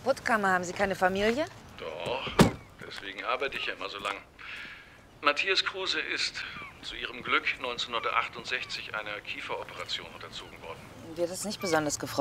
Puttkammer, haben Sie keine Familie? Doch, deswegen arbeite ich ja immer so lang. Matthias Kruse ist zu ihrem Glück 1968 einer Kieferoperation unterzogen worden. Mir hat das nicht besonders gefreut.